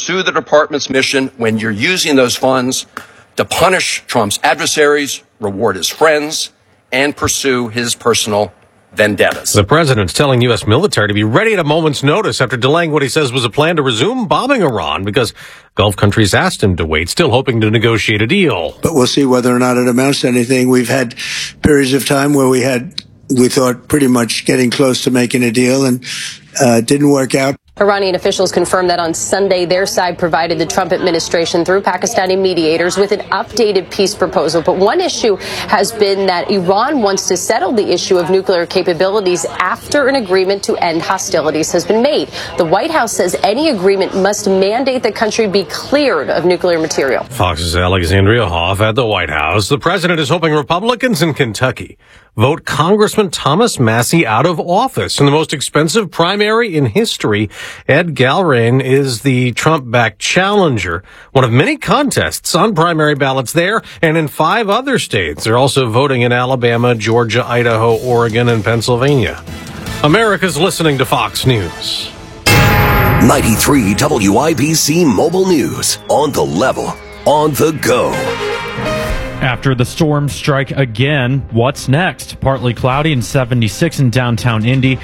pursue the department's mission when you're using those funds to punish Trump's adversaries, reward his friends, and pursue his personal vendettas. The president's telling U.S. military to be ready at a moment's notice after delaying what he says was a plan to resume bombing Iran because Gulf countries asked him to wait, still hoping to negotiate a deal. But we'll see whether or not it amounts to anything. We've had periods of time where we thought pretty much getting close to making a deal, and didn't work out. Iranian officials confirmed that on Sunday their side provided the Trump administration through Pakistani mediators with an updated peace proposal. But one issue has been that Iran wants to settle the issue of nuclear capabilities after an agreement to end hostilities has been made. The White House says any agreement must mandate the country be cleared of nuclear material. Fox's Alexandria Hoff at the White House. The president is hoping Republicans in Kentucky vote Congressman Thomas Massie out of office in the most expensive primary in history. Ed Galbraith is the Trump-backed challenger, one of many contests on primary ballots there and in 5 other states. They're also voting in Alabama, Georgia, Idaho, Oregon, and Pennsylvania. America's listening to Fox News. 93 WIBC Mobile News. On the level, on the go. After the storms strike again, what's next? Partly cloudy and 76 in downtown Indy.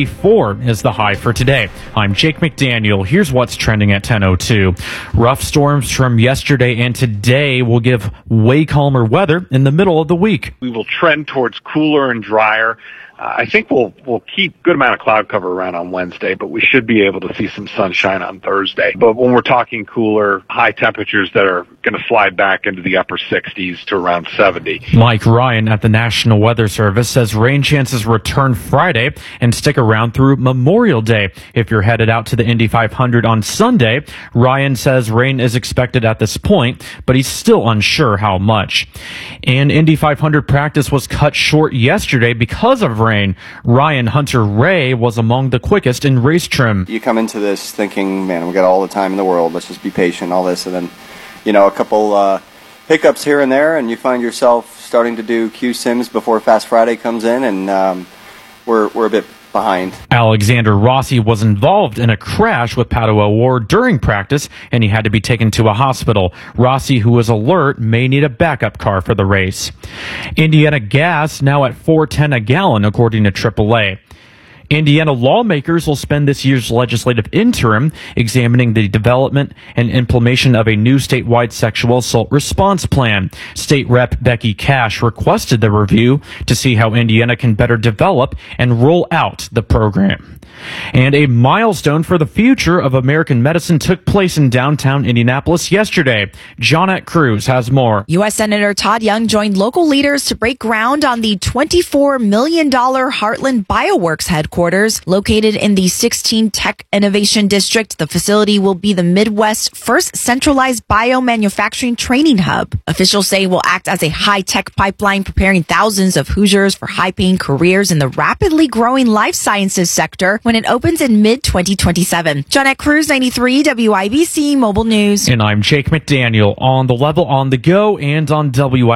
84 is the high for today. I'm Jake McDaniel. Here's what's trending at 10:02. Rough storms from yesterday and today will give way calmer weather in the middle of the week. We will trend towards cooler and drier. I think we'll keep good amount of cloud cover around on Wednesday, but we should be able to see some sunshine on Thursday. But when we're talking cooler, high temperatures that are going to slide back into the upper 60s to around 70. Mike Ryan at the National Weather Service says rain chances return Friday and stick around through Memorial Day. If you're headed out to the Indy 500 on Sunday, Ryan says rain is expected at this point, but he's still unsure how much. And Indy 500 practice was cut short yesterday because of rain. Ryan Hunter-Reay was among the quickest in race trim. You come into this thinking, man, we got all the time in the world, let's just be patient, all this, and then, a couple hiccups here and there, and you find yourself starting to do Q-Sims before Fast Friday comes in, and we're a bit behind. Alexander Rossi was involved in a crash with Pato O'Ward during practice, and he had to be taken to a hospital. Rossi, who was alert, may need a backup car for the race. Indiana gas now at $4.10 a gallon, according to AAA. Indiana lawmakers will spend this year's legislative interim examining the development and implementation of a new statewide sexual assault response plan. State Rep Becky Cash requested the review to see how Indiana can better develop and roll out the program. And a milestone for the future of American medicine took place in downtown Indianapolis yesterday. Johnette Cruz has more. U.S. Senator Todd Young joined local leaders to break ground on the $24 million Heartland Bioworks headquarters. Located in the 16 Tech Innovation District, the facility will be the Midwest's first centralized biomanufacturing training hub. Officials say it will act as a high-tech pipeline preparing thousands of Hoosiers for high-paying careers in the rapidly growing life sciences sector when it opens in mid-2027. Johnette Cruz, 93 WIBC Mobile News. And I'm Jake McDaniel. On the level, on the go, and on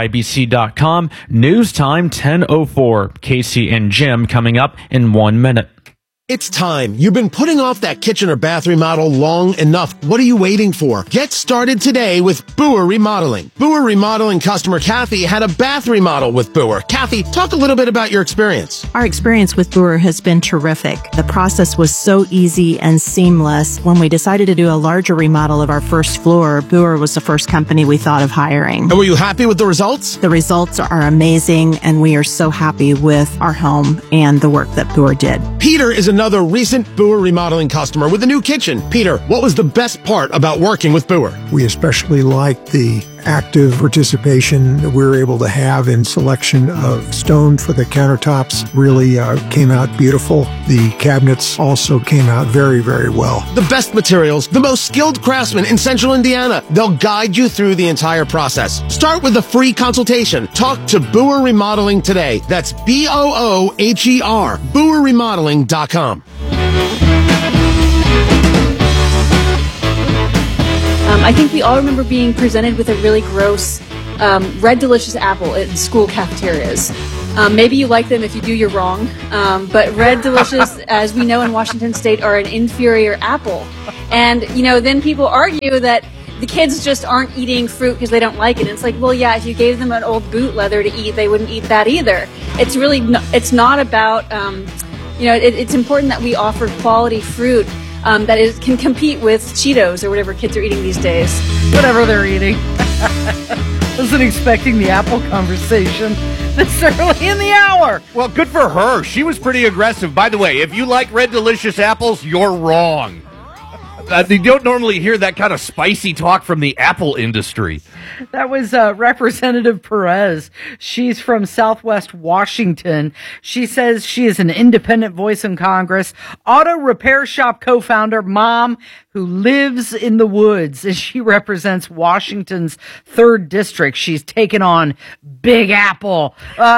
WIBC.com. News time 10:04. Casey and Jim coming up in 1 minute. It's time. You've been putting off that kitchen or bath remodel long enough. What are you waiting for? Get started today with Boer Remodeling. Boer Remodeling customer Kathy had a bath remodel with Boer. Kathy, talk a little bit about your experience. Our experience with Boer has been terrific. The process was so easy and seamless. When we decided to do a larger remodel of our first floor, Boer was the first company we thought of hiring. And were you happy with the results? The results are amazing, and we are so happy with our home and the work that Boer did. Peter is another recent Boer Remodeling customer with a new kitchen. Peter, what was the best part about working with Boer? We especially liked the active participation that we were able to have in selection of stone for the countertops. Really came out beautiful. The cabinets also came out very, very well. The best materials, the most skilled craftsmen in Central Indiana. They'll guide you through the entire process. Start with a free consultation. Talk to Boer Remodeling today. That's BOOHER, BoerRemodeling.com. I think we all remember being presented with a really gross Red Delicious apple in school cafeterias. Maybe you like them. If you do, you're wrong. But Red Delicious, as we know in Washington State, are an inferior apple. And, then people argue that the kids just aren't eating fruit because they don't like it. And it's like, well, yeah, if you gave them an old boot leather to eat, they wouldn't eat that either. It's really, it's not about, it's important that we offer quality fruit that can compete with Cheetos or whatever kids are eating these days. Whatever they're eating. Wasn't expecting the apple conversation this early in the hour. Well, good for her. She was pretty aggressive. By the way, if you like Red Delicious apples, you're wrong. You don't normally hear that kind of spicy talk from the apple industry. That was Representative Perez. She's from Southwest Washington. She says she is an independent voice in Congress, auto repair shop co-founder, mom who lives in the woods, and she represents Washington's 3rd district. She's taken on Big Apple.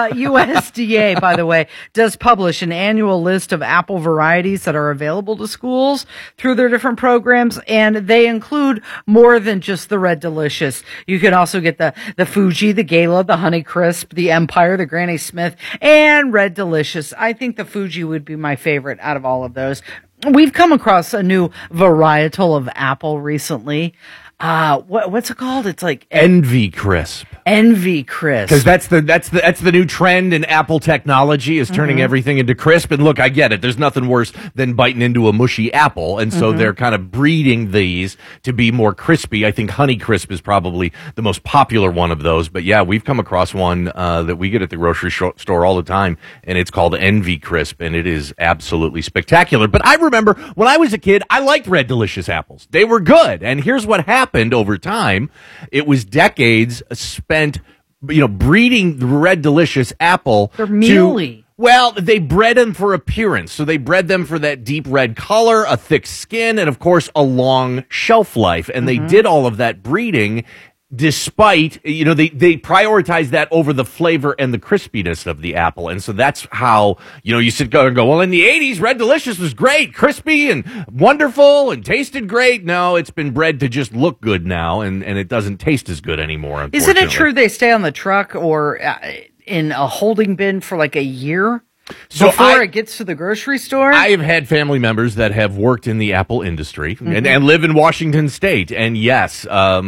USDA, by the way, does publish an annual list of apple varieties that are available to schools through their different programs, and they include more than just the Red Delicious. You can also get the Fuji, the Gala, the Honey Crisp, the Empire, the Granny Smith, and Red Delicious. I think the Fuji would be my favorite out of all of those. We've come across a new varietal of apple recently. What's it called? It's like Envy Crisp. Envy Crisp. Because that's the new trend in Apple technology, is turning everything into crisp. And look, I get it. There's nothing worse than biting into a mushy apple. And so they're kind of breeding these to be more crispy. I think Honey Crisp is probably the most popular one of those. But yeah, we've come across one that we get at the grocery store all the time, and it's called Envy Crisp, and it is absolutely spectacular. But I remember when I was a kid, I liked Red Delicious apples. They were good. And here's what happened over time. It was decades spent, breeding the Red Delicious apple. They're mealy. Well, they bred them for appearance. So they bred them for that deep red color, a thick skin, and of course a long shelf life. And they did all of that breeding despite, they prioritize that over the flavor and the crispiness of the apple. And so that's how, you sit there and go, well, in the 80s, Red Delicious was great, crispy and wonderful and tasted great. No, it's been bred to just look good now, and it doesn't taste as good anymore. Isn't it true they stay on the truck or in a holding bin for like a year? So before it gets to the grocery store? I have had family members that have worked in the apple industry and live in Washington State. And yes,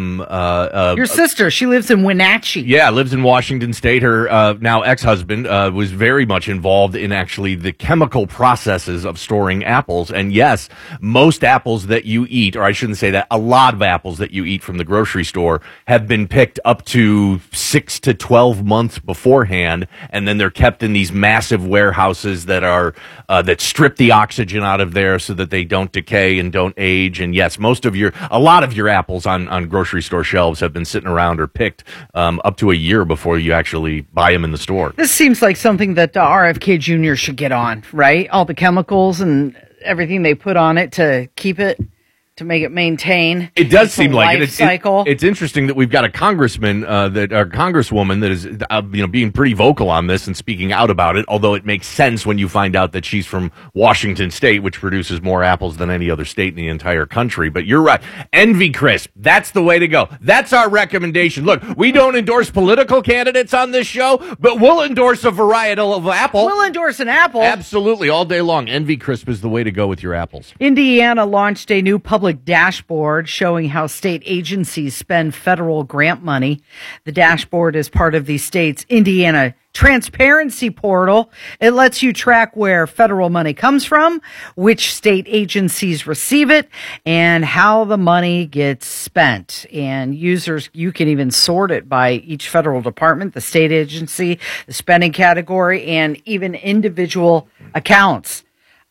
your sister, she lives in Wenatchee. Yeah, lives in Washington State. Her now ex-husband was very much involved in actually the chemical processes of storing apples. And yes, most apples that you eat, or I shouldn't say that, a lot of apples that you eat from the grocery store have been picked up to 6 to 12 months beforehand, and then they're kept in these massive warehouses that are that strip the oxygen out of there so that they don't decay and don't age. And yes, a lot of your apples on grocery store shelves have been sitting around or picked up to a year before you actually buy them in the store. This seems like something that RFK Jr. should get on, right? All the chemicals and everything they put on it to keep it, to make it maintain. It does seem like it. Cycle. It's interesting that we've got a congressman, congresswoman that is, being pretty vocal on this and speaking out about it. Although it makes sense when you find out that she's from Washington State, which produces more apples than any other state in the entire country. But you're right, Envy Crisp. That's the way to go. That's our recommendation. Look, we don't endorse political candidates on this show, but we'll endorse a varietal of apple. We'll endorse an apple. Absolutely, all day long. Envy Crisp is the way to go with your apples. Indiana launched a new public dashboard showing how state agencies spend federal grant money. The dashboard is part of the state's Indiana Transparency Portal. It lets you track where federal money comes from, which state agencies receive it, and how the money gets spent. And users, you can even sort it by each federal department, the state agency, the spending category, and even individual accounts.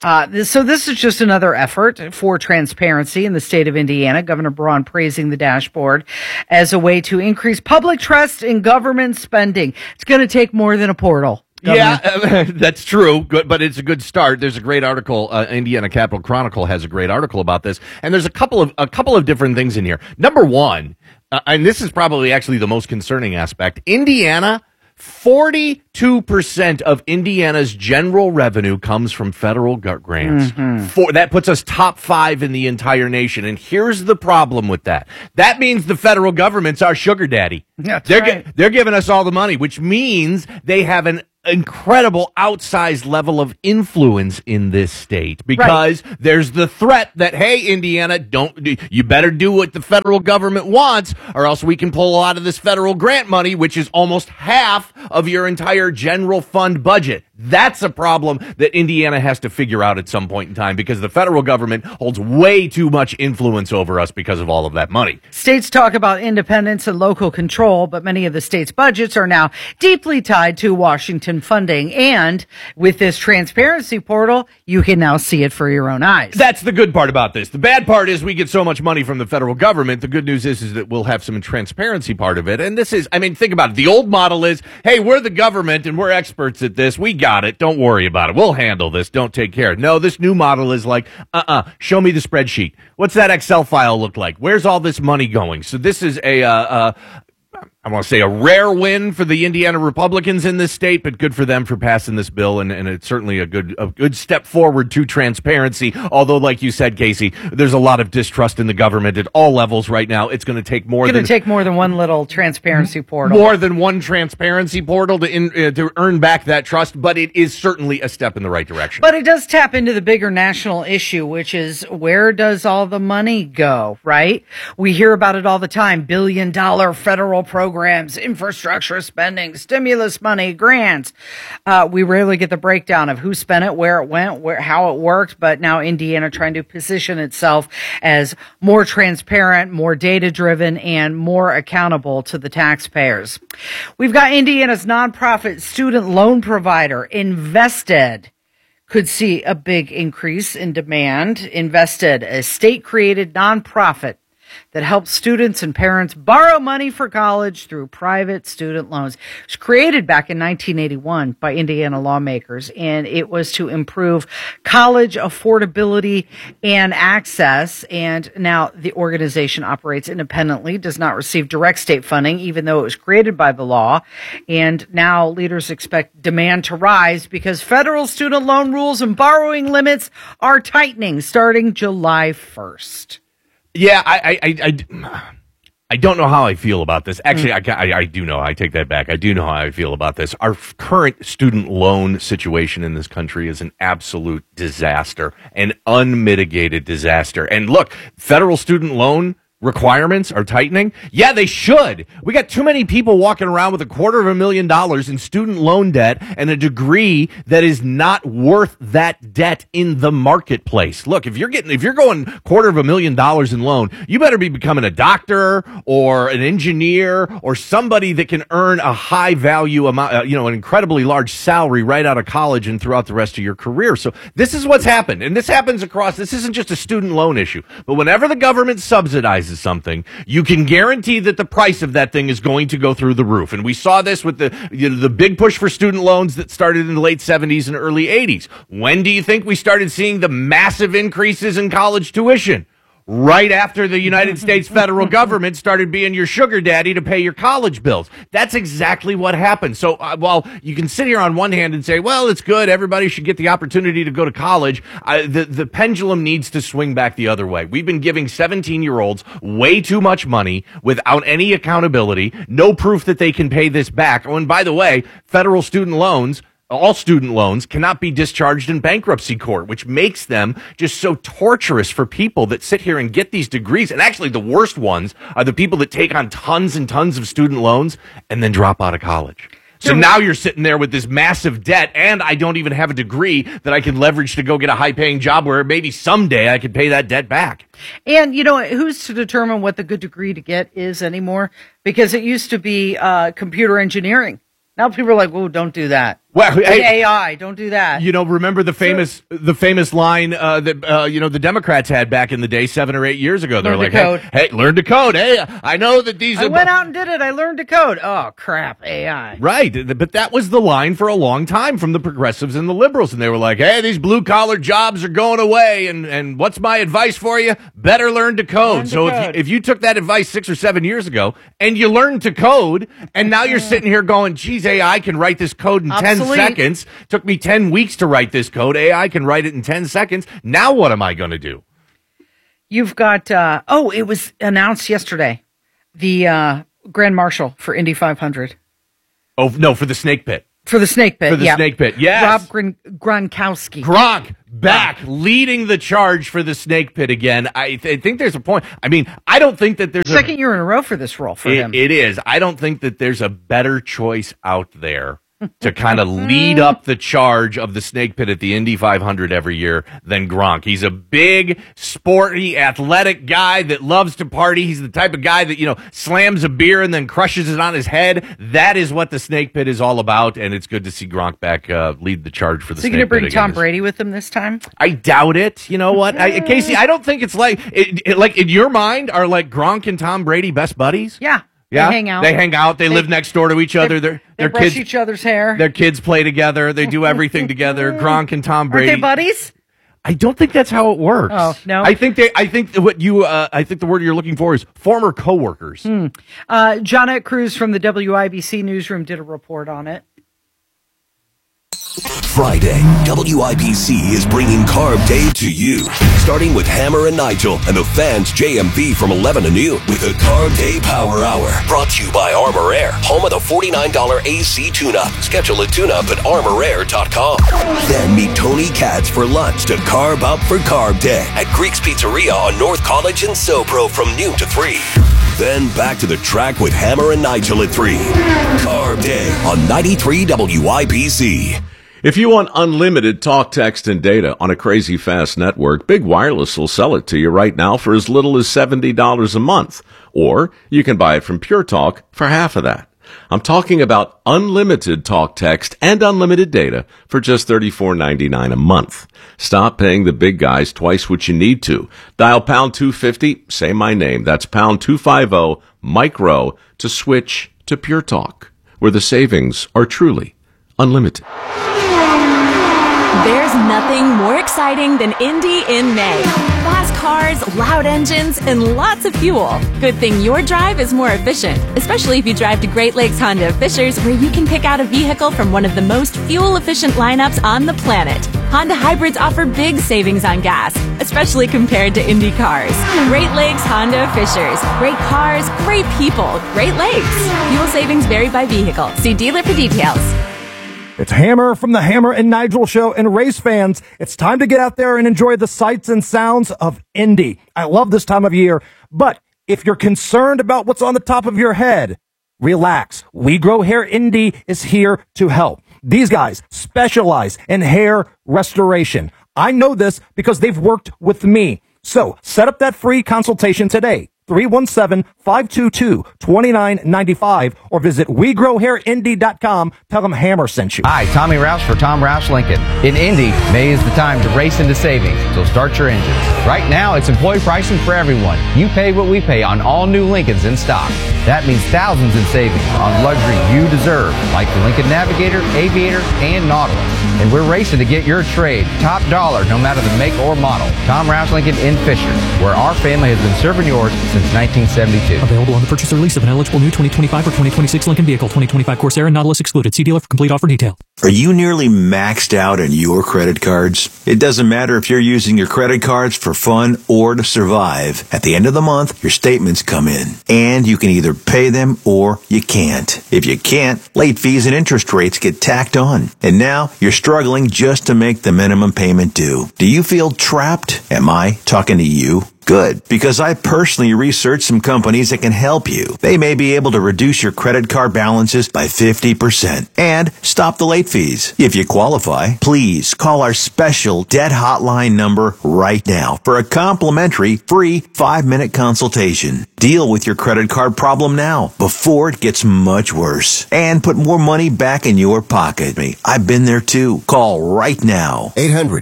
So this is just another effort for transparency in the state of Indiana. Governor Braun praising the dashboard as a way to increase public trust in government spending. It's going to take more than a portal. Governor. Yeah, that's true, but it's a good start. There's a great article. Indiana Capital Chronicle has a great article about this, and there's a couple of different things in here. Number one, and this is probably actually the most concerning aspect. Indiana. 42% of Indiana's general revenue comes from federal grants. That puts us top 5 in the entire nation. And here's the problem with that. That means the federal government's our sugar daddy. They're giving us all the money, which means they have an incredible outsized level of influence in this state because there's the threat that, hey, Indiana, you better do what the federal government wants or else we can pull a lot of this federal grant money, which is almost half of your entire general fund budget. That's a problem that Indiana has to figure out at some point in time because the federal government holds way too much influence over us because of all of that money. States talk about independence and local control, but many of the states' budgets are now deeply tied to Washington funding. And with this transparency portal, you can now see it for your own eyes. That's the good part about this. The bad part is we get so much money from the federal government. The good news is that we'll have some transparency part of it. And this is, I mean, think about it. The old model is, hey, we're the government and we're experts at this. We got it. Don't worry about it. We'll handle this. Don't take care. No, this new model is like, show me the spreadsheet. What's that Excel file look like? Where's all this money going? So this is I want to say a rare win for the Indiana Republicans in this state, but good for them for passing this bill, and it's certainly a good step forward to transparency. Although, like you said, Casey, there's a lot of distrust in the government at all levels right now. It's going to take more than one little transparency portal, more than one transparency portal to earn back that trust. But it is certainly a step in the right direction. But it does tap into the bigger national issue, which is where does all the money go? Right? We hear about it all the time: billion-dollar federal programs, infrastructure spending, stimulus money, grants. We rarely get the breakdown of who spent it, where it went, how it worked. But now Indiana trying to position itself as more transparent, more data-driven, and more accountable to the taxpayers. We've got Indiana's nonprofit student loan provider, Invested, could see a big increase in demand. Invested, a state-created nonprofit that helps students and parents borrow money for college through private student loans. It was created back in 1981 by Indiana lawmakers, and it was to improve college affordability and access. And now the organization operates independently, does not receive direct state funding, even though it was created by the law. And now leaders expect demand to rise because federal student loan rules and borrowing limits are tightening starting July 1st. Yeah, I don't know how I feel about this. Actually, I do know. I take that back. I do know how I feel about this. Our current student loan situation in this country is an absolute disaster, an unmitigated disaster. And look, federal student loan requirements are tightening. Yeah, they should. We got too many people walking around with $250,000 in student loan debt and a degree that is not worth that debt in the marketplace. Look, if you're going $250,000 in loan, you better be becoming a doctor or an engineer or somebody that can earn a high value amount, an incredibly large salary right out of college and throughout the rest of your career. So this is what's happened. And this happens this isn't just a student loan issue, but whenever the government subsidizes something, you can guarantee that the price of that thing is going to go through the roof. And we saw this with the big push for student loans that started in the late 70s and early 80s. When do you think we started seeing the massive increases in college tuition? Right after the United States federal government started being your sugar daddy to pay your college bills. That's exactly what happened. So while you can sit here on one hand and say, well, it's good, everybody should get the opportunity to go to college, the pendulum needs to swing back the other way. We've been giving 17-year-olds way too much money without any accountability, no proof that they can pay this back. Oh, and by the way, federal student loans, all student loans cannot be discharged in bankruptcy court, which makes them just so torturous for people that sit here and get these degrees. And actually, the worst ones are the people that take on tons and tons of student loans and then drop out of college. So now you're sitting there with this massive debt, and I don't even have a degree that I can leverage to go get a high-paying job where maybe someday I could pay that debt back. And, who's to determine what the good degree to get is anymore? Because it used to be computer engineering. Now people are like, "Whoa, don't do that." Well, hey, AI, don't do that. Remember the famous line that the Democrats had back in the day 7 or 8 years ago. They're like, "Hey, learn to code." Hey, I know that these. I went out and did it. I learned to code. Oh crap, AI. Right, but that was the line for a long time from the progressives and the liberals, and they were like, "Hey, these blue collar jobs are going away, and what's my advice for you? Better learn to code." If you took that advice 6 or 7 years ago and you learned to code, and now you're sitting here going, "Geez, AI can write this code in 10 seconds. Took me 10 weeks to write this code. AI can write it in 10 seconds. Now what am I going to do?" You've got, it was announced yesterday, the Grand Marshal for Indy 500. Oh, no, for the Snake Pit. For the snake pit, For the snake pit, yes. Rob Gronkowski. Gronk back leading the charge for the snake pit again. I think there's a point. I mean, I don't think that there's second year in a row for this role for him. It is. I don't think that there's a better choice out there to kind of lead up the charge of the snake pit at the Indy 500 every year than Gronk. He's a big, sporty, athletic guy that loves to party. He's the type of guy that, slams a beer and then crushes it on his head. That is what the snake pit is all about, and it's good to see Gronk back lead the charge for the snake pit. Is he going to bring Tom Brady with him this time? I doubt it. You know what? Casey, I don't think it's like in your mind, are like Gronk and Tom Brady best buddies? Yeah. Yeah, they hang out. They hang out. They live next door to each other. They Their brush kids, each other's hair. Their kids play together. They do everything together. Gronk and Tom Brady. Aren't they buddies? I don't think that's how it works. Oh, no. I think the word you're looking for is former coworkers. Jonette Cruz from the WIBC newsroom did a report on it. Friday, WIBC is bringing Carb Day to you. Starting with Hammer and Nigel and the Fans JMV from 11 to noon with a Carb Day Power Hour. Brought to you by Armor Air, home of the $49 AC tune-up. Schedule a tune-up at armorair.com. Then meet Tony Katz for lunch to carb up for Carb Day at Greek's Pizzeria on North College and SoPro from noon to 3. Then back to the track with Hammer and Nigel at 3. Carb Day on 93 WIBC. If you want unlimited talk, text, and data on a crazy fast network, Big Wireless will sell it to you right now for as little as $70 a month. Or you can buy it from Pure Talk for half of that. I'm talking about unlimited talk, text, and unlimited data for just $34.99 a month. Stop paying the big guys twice what you need to. Dial pound 250, say my name. That's pound 250, Mike Rowe, to switch to Pure Talk, where the savings are truly unlimited. There's nothing more exciting than Indy in May. Fast cars, loud engines, and lots of fuel. Good thing your drive is more efficient, especially if you drive to Great Lakes Honda of Fishers, where you can pick out a vehicle from one of the most fuel-efficient lineups on the planet. Honda hybrids offer big savings on gas, especially compared to Indy cars. Great Lakes Honda of Fishers. Great cars, great people, Great Lakes. Fuel savings vary by vehicle. See dealer for details. It's Hammer from the Hammer and Nigel Show, and race fans, it's time to get out there and enjoy the sights and sounds of Indy. I love this time of year, but if you're concerned about what's on the top of your head, relax. We Grow Hair Indy is here to help. These guys specialize in hair restoration. I know this because they've worked with me. So set up that free consultation today. 317-522-2995 or visit WeGrowHairIndy.com. Tell them Hammer sent you. Hi, Tommy Roush for Tom Roush Lincoln. In Indy, May is the time to race into savings, so start your engines. Right now, it's employee pricing for everyone. You pay what we pay on all new Lincolns in stock. That means thousands in savings on luxury you deserve, like the Lincoln Navigator, Aviator, and Nautilus. And we're racing to get your trade top dollar, no matter the make or model. Tom Roush Lincoln in Fishers, where our family has been serving yours since 1972. Available on the purchase or lease of an eligible new 2025 or 2026 Lincoln vehicle. 2025 Corsair and Nautilus excluded. See dealer for complete offer detail. Are you nearly maxed out on your credit cards? It doesn't matter if you're using your credit cards for fun or to survive. At the end of the month, your statements come in, and you can either pay them or you can't. If you can't, late fees and interest rates get tacked on. And now you're struggling just to make the minimum payment due. Do you feel trapped? Am I talking to you? Good, because I personally researched some companies that can help you. They may be able to reduce your credit card balances by 50% and stop the late fees. If you qualify, please call our special debt hotline number right now for a complimentary free 5-minute consultation. Deal with your credit card problem now before it gets much worse and put more money back in your pocket. I've been there too. Call right now.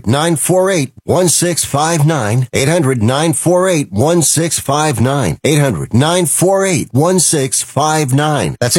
800-948-1659. 800-948-1659. 800-948-1659. That's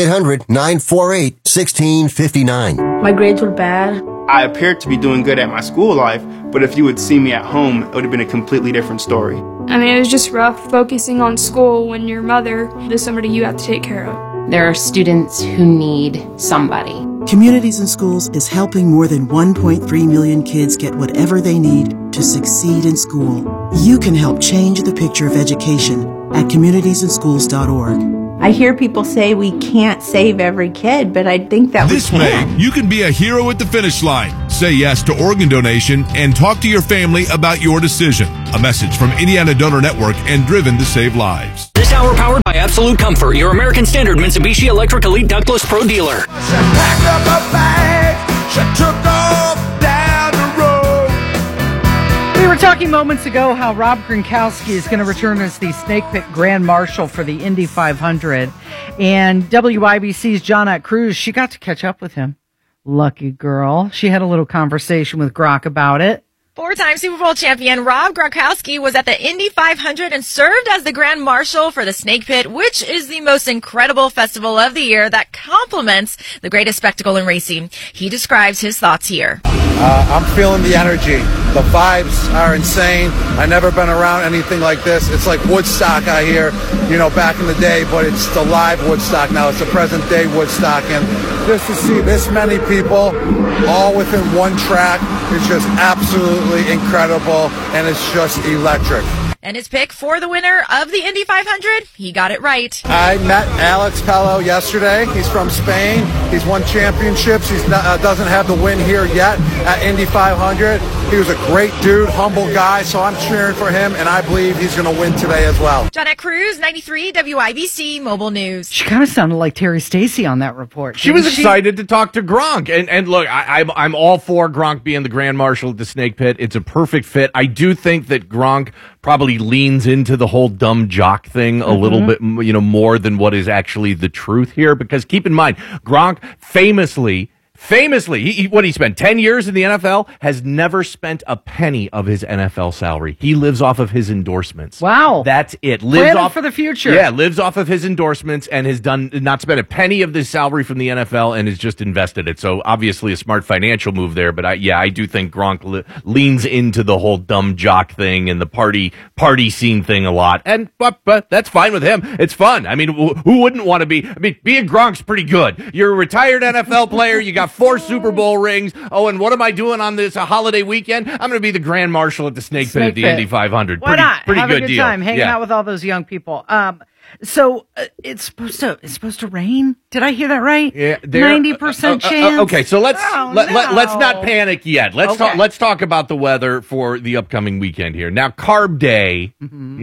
800-948-1659. My grades were bad. I appeared to be doing good at my school life, but if you would see me at home, it would have been a completely different story. I mean, it was just rough focusing on school when your mother is somebody you have to take care of. There are students who need somebody. Communities in Schools is helping more than 1.3 million kids get whatever they need to succeed in school. You can help change the picture of education at communitiesinschools.org. I hear people say we can't save every kid, but I think that This we can. May, you can be a hero at the finish line. Say yes to organ donation and talk to your family about your decision. A message from Indiana Donor Network and Driven to Save Lives. This hour powered by Absolute Comfort, your American Standard Mitsubishi Electric Elite Ductless Pro dealer. Packed up her bags, she took off down the road. We were talking moments ago how Rob Gronkowski is going to return as the Snake Pit Grand Marshal for the Indy 500. And WIBC's Jonette Cruz, she got to catch up with him. Lucky girl. She had a little conversation with Gronk about it. Four-time Super Bowl champion Rob Gronkowski was at the Indy 500 and served as the Grand Marshal for the Snake Pit, which is the most incredible festival of the year that complements the greatest spectacle in racing. He describes his thoughts here. I'm feeling the energy. The vibes are insane. I've never been around anything like this. It's like Woodstock out here, back in the day, but it's the live Woodstock now. It's the present day Woodstock. And just to see this many people all within one track is just absolutely incredible, and it's just electric. And his pick for the winner of the Indy 500, he got it right. I met Alex Palou yesterday. He's from Spain. He's won championships. He doesn't have the win here yet at Indy 500. He was a great dude, humble guy, so I'm cheering for him, and I believe he's going to win today as well. Jonette Cruz, 93 WIBC Mobile News. She kind of sounded like Terry Stacy on that report. She was excited to talk to Gronk. And look, I'm all for Gronk being the Grand Marshal at the Snake Pit. It's a perfect fit. I do think that Gronk probably leans into the whole dumb jock thing a little bit, more than what is actually the truth here. Because keep in mind, Gronk famously, he spent 10 years in the NFL, has never spent a penny of his NFL salary. He lives off of his endorsements. Wow. That's it. Planning for the future. Yeah, lives off of his endorsements and has not spent a penny of the salary from the NFL and has just invested it. So obviously a smart financial move there. But I do think Gronk leans into the whole dumb jock thing and the party scene thing a lot. And but that's fine with him. It's fun. I mean, who wouldn't want to be? I mean, being Gronk's pretty good. You're a retired NFL player. You got 4 Super Bowl rings. Oh, and what am I doing on this holiday weekend? I'm going to be the Grand Marshal at the Snake Pit at the Indy 500. Why not? Pretty Have good a good deal. time hanging out with all those young people. So it's supposed to rain. Did I hear that right? Yeah, 90% chance. Okay, so let's not panic yet. Let's talk about the weather for the upcoming weekend here. Now, Carb Day,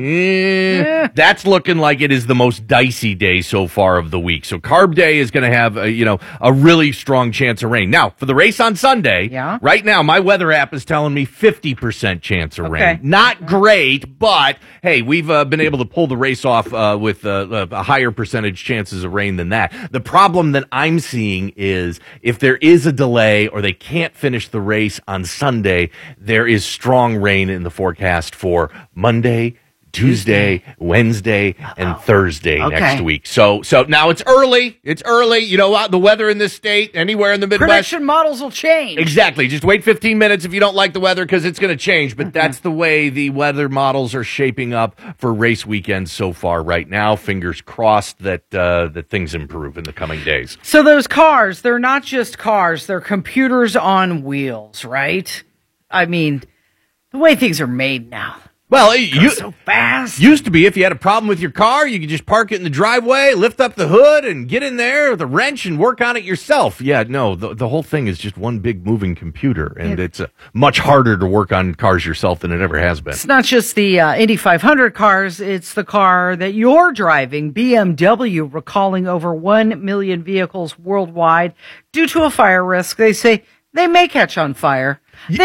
that's looking like it is the most dicey day so far of the week. So Carb Day is going to have a really strong chance of rain. Now, for the race on Sunday, right now my weather app is telling me 50% chance of rain. Not great, but hey, we've been able to pull the race off with a higher percentage chances of rain than that. The problem that I'm seeing is if there is a delay or they can't finish the race on Sunday, there is strong rain in the forecast for Monday, Tuesday, Wednesday, and Thursday next week. So now it's early. It's early. The weather in this state, anywhere in the Midwest. Prediction models will change. Exactly. Just wait 15 minutes if you don't like the weather because it's going to change. But that's the way the weather models are shaping up for race weekends so far right now. Fingers crossed that things improve in the coming days. So those cars, they're not just cars. They're computers on wheels, right? I mean, the way things are made now. Well, so fast. Used to be if you had a problem with your car, you could just park it in the driveway, lift up the hood, and get in there with a wrench and work on it yourself. Yeah, no, the whole thing is just one big moving computer, and it's much harder to work on cars yourself than it ever has been. It's not just the Indy 500 cars, it's the car that you're driving. BMW recalling over 1 million vehicles worldwide due to a fire risk. They say they may catch on fire.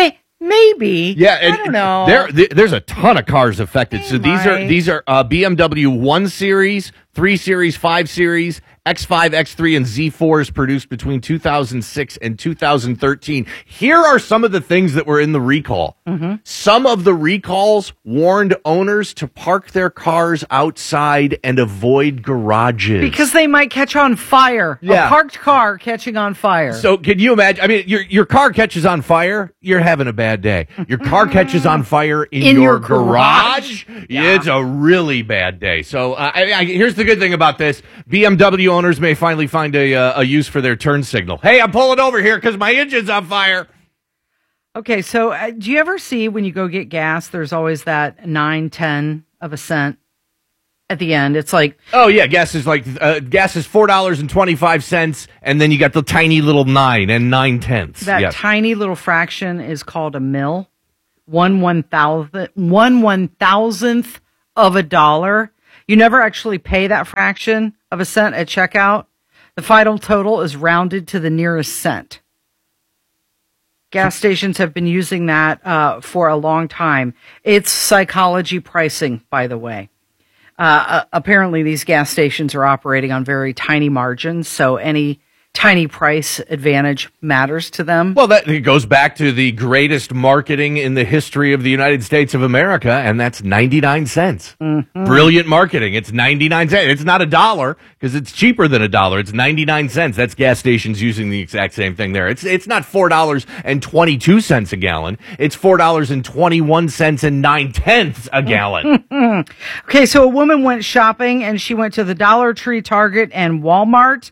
Maybe. Yeah, I don't know. There's a ton of cars affected. So these are BMW 1 Series, 3 Series, 5 Series, X5, X3, and Z4s produced between 2006 and 2013. Here are some of the things that were in the recall. Some of the recalls warned owners to park their cars outside and avoid garages. Because they might catch on fire. Yeah. A parked car catching on fire. So can you imagine? I mean, your car catches on fire, you're having a bad day. Your car catches on fire in your garage, it's a really bad day. So here's the good thing about this. BMW owners may finally find a use for their turn signal. Hey, I'm pulling over here because my engine's on fire. Okay, so do you ever see when you go get gas, there's always that 9, 10 of a cent at the end. It's like, oh yeah, gas is $4.25, and then you got the tiny little 9 and 9/10. That tiny little fraction is called a mil. 1/1000th of a dollar. You never actually pay that fraction of a cent at checkout. The final total is rounded to the nearest cent. Gas stations have been using that for a long time. It's psychology pricing, by the way. Apparently, these gas stations are operating on very tiny margins, so any tiny price advantage matters to them. Well, that it goes back to the greatest marketing in the history of the United States of America, and that's 99 cents. Mm-hmm. Brilliant marketing. It's 99 cents. It's not $1 because it's cheaper than $1. It's 99 cents. That's gas stations using the exact same thing there. It's not $4.22 a gallon. It's $4.21 and 9/10 a gallon. Okay, so a woman went shopping and she went to the Dollar Tree, Target, and Walmart,